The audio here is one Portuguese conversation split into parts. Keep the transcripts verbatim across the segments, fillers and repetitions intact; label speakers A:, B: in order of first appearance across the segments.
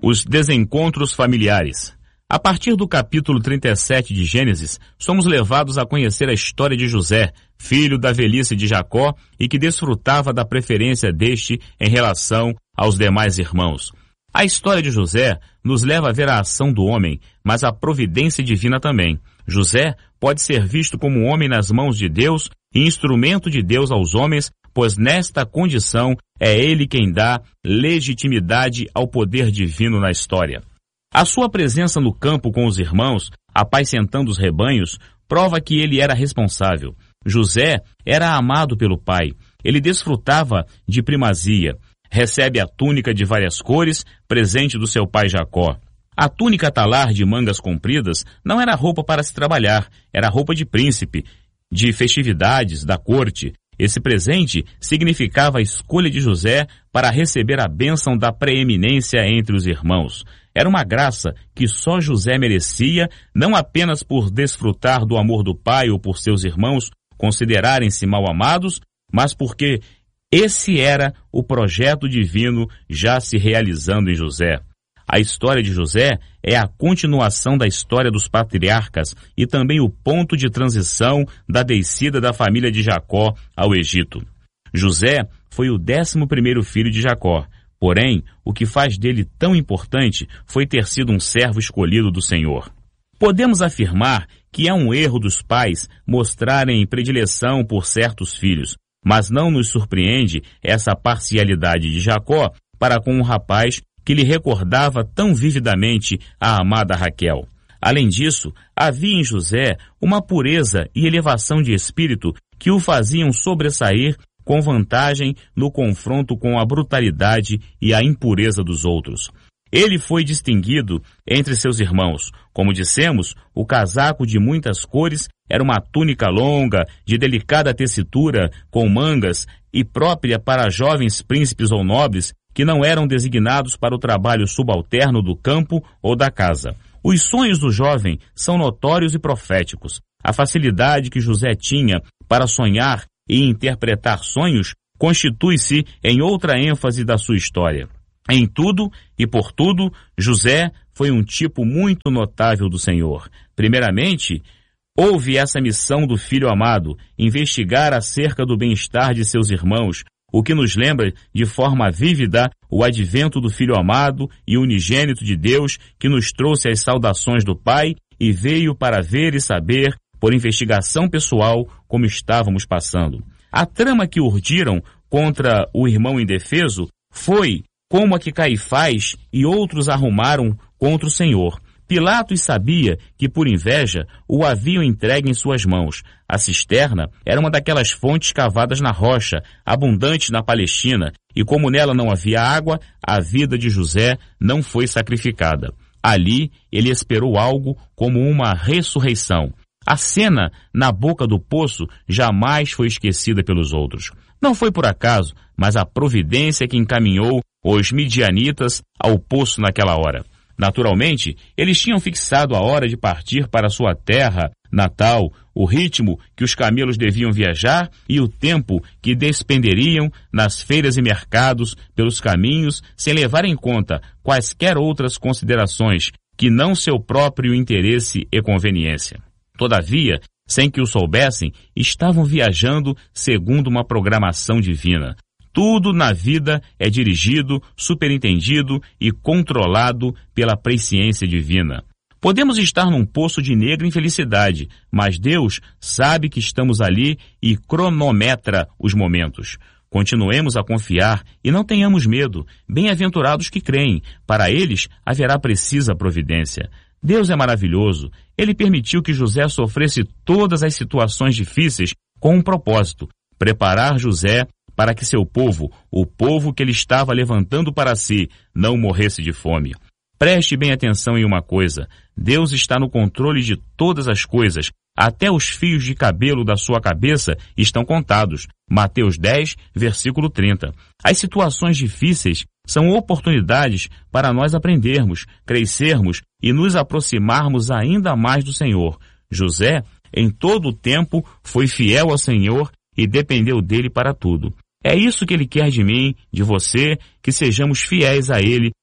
A: Os desencontros familiares. A partir do capítulo trinta e sete de Gênesis, somos levados a conhecer a história de José, filho da velhice de Jacó e que desfrutava da preferência deste em relação aos demais irmãos. A história de José nos leva a ver a ação do homem, mas a providência divina também. José pode ser visto como um homem nas mãos de Deus e instrumento de Deus aos homens, pois nesta condição é ele quem dá legitimidade ao poder divino na história. A sua presença no campo com os irmãos, apacentando os rebanhos, prova que ele era responsável. José era amado pelo pai. Ele desfrutava de primazia. Recebe a túnica de várias cores, presente do seu pai Jacó. A túnica talar de mangas compridas não era roupa para se trabalhar, era roupa de príncipe, de festividades, da corte. Esse presente significava a escolha de José para receber a bênção da preeminência entre os irmãos. Era uma graça que só José merecia, não apenas por desfrutar do amor do pai ou por seus irmãos considerarem-se mal amados, mas porque esse era o projeto divino já se realizando em José. A história de José é a continuação da história dos patriarcas e também o ponto de transição da descida da família de Jacó ao Egito. José foi o décimo primeiro filho de Jacó. Porém, o que faz dele tão importante foi ter sido um servo escolhido do Senhor. Podemos afirmar que é um erro dos pais mostrarem predileção por certos filhos, mas não nos surpreende essa parcialidade de Jacó para com um rapaz que lhe recordava tão vividamente a amada Raquel. Além disso, havia em José uma pureza e elevação de espírito que o faziam sobressair com vantagem no confronto com a brutalidade e a impureza dos outros. Ele foi distinguido entre seus irmãos. Como dissemos, o casaco de muitas cores era uma túnica longa, de delicada tessitura, com mangas e própria para jovens príncipes ou nobres que não eram designados para o trabalho subalterno do campo ou da casa. Os sonhos do jovem são notórios e proféticos. A facilidade que José tinha para sonhar e interpretar sonhos constitui-se em outra ênfase da sua história. Em tudo e por tudo, José foi um tipo muito notável do Senhor. Primeiramente, houve essa missão do filho amado, investigar acerca do bem-estar de seus irmãos, o que nos lembra de forma vívida o advento do Filho amado e unigênito de Deus que nos trouxe as saudações do Pai e veio para ver e saber, por investigação pessoal, como estávamos passando. A trama que urdiram contra o irmão indefeso foi como a que Caifás e outros arrumaram contra o Senhor. Pilatos sabia que, por inveja, o haviam entregue em suas mãos. A cisterna era uma daquelas fontes cavadas na rocha, abundante na Palestina, e como nela não havia água, a vida de José não foi sacrificada. Ali, ele esperou algo como uma ressurreição. A cena na boca do poço jamais foi esquecida pelos outros. Não foi por acaso, mas a providência que encaminhou os midianitas ao poço naquela hora. Naturalmente, eles tinham fixado a hora de partir para sua terra natal, o ritmo que os camelos deviam viajar e o tempo que despenderiam nas feiras e mercados pelos caminhos, sem levar em conta quaisquer outras considerações que não seu próprio interesse e conveniência. Todavia, sem que o soubessem, estavam viajando segundo uma programação divina. Tudo na vida é dirigido, superintendido e controlado pela presciência divina. Podemos estar num poço de negra infelicidade, mas Deus sabe que estamos ali e cronometra os momentos. Continuemos a confiar e não tenhamos medo. Bem-aventurados que creem, para eles haverá precisa providência. Deus é maravilhoso. Ele permitiu que José sofresse todas as situações difíceis com um propósito: preparar José para que seu povo, o povo que ele estava levantando para si, não morresse de fome. Preste bem atenção em uma coisa: Deus está no controle de todas as coisas. Até os fios de cabelo da sua cabeça estão contados. Mateus dez, versículo trinta. As situações difíceis são oportunidades para nós aprendermos, crescermos e nos aproximarmos ainda mais do Senhor. José, em todo o tempo, foi fiel ao Senhor e dependeu dele para tudo. É isso que ele quer de mim, de você, que sejamos fiéis a ele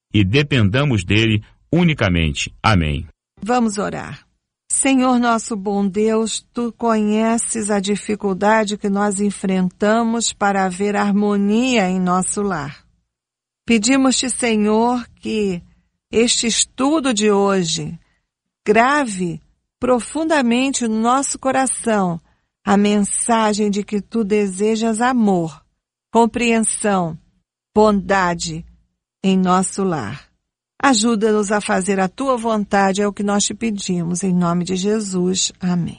A: e dependamos dele unicamente. Amém.
B: Vamos orar. Senhor nosso bom Deus, Tu conheces a dificuldade que nós enfrentamos para haver harmonia em nosso lar. Pedimos-te, Senhor, que este estudo de hoje grave profundamente no nosso coração a mensagem de que Tu desejas amor, compreensão, bondade em nosso lar. Ajuda-nos a fazer a Tua vontade, é o que nós te pedimos, em nome de Jesus. Amém.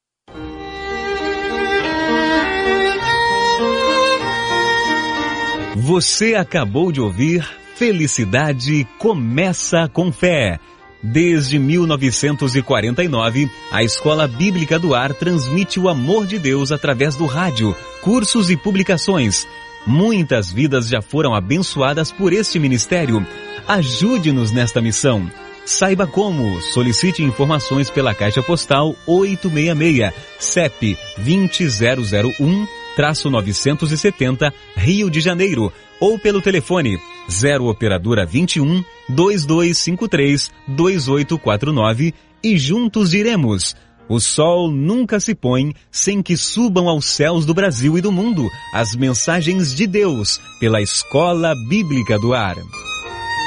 C: Você acabou de ouvir Felicidade Começa com Fé. Desde mil novecentos e quarenta e nove, a Escola Bíblica do Ar transmite o amor de Deus através do rádio, cursos e publicações. Muitas vidas já foram abençoadas por este ministério. Ajude-nos nesta missão. Saiba como. Solicite informações pela Caixa Postal oitocentos e sessenta e seis, C E P vinte mil um, novecentos e setenta, Rio de Janeiro, ou pelo telefone zero operadora vinte e um, dois dois cinco três, dois oito quatro nove e juntos diremos: o sol nunca se põe sem que subam aos céus do Brasil e do mundo as mensagens de Deus pela Escola Bíblica do Ar.